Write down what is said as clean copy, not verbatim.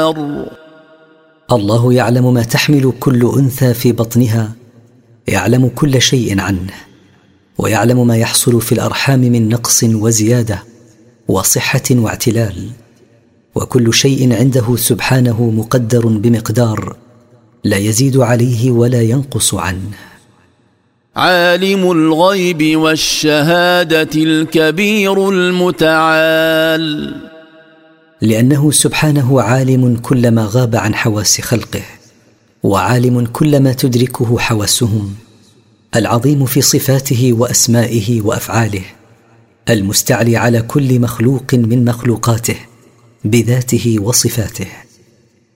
أكبر. الله يعلم ما تحمل كل أنثى في بطنها، يعلم كل شيء عنه، ويعلم ما يحصل في الأرحام من نقص وزيادة وصحة واعتلال، وكل شيء عنده سبحانه مقدر بمقدار لا يزيد عليه ولا ينقص عنه. عالم الغيب والشهادة الكبير المتعال. لأنه سبحانه عالم كل ما غاب عن حواس خلقه، وعالم كل ما تدركه حواسهم، العظيم في صفاته وأسمائه وأفعاله، المستعلي على كل مخلوق من مخلوقاته بذاته وصفاته.